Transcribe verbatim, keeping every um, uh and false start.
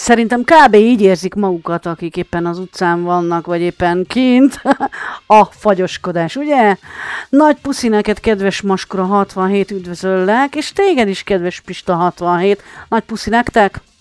Szerintem kb. Így érzik magukat, akik éppen az utcán vannak, vagy éppen kint. A fagyoskodás, ugye? Nagy puszi neked, kedves Maskora hatvanhét, üdvözöllek, és téged is, kedves Pista hatvanhét. Nagy puszi nektek!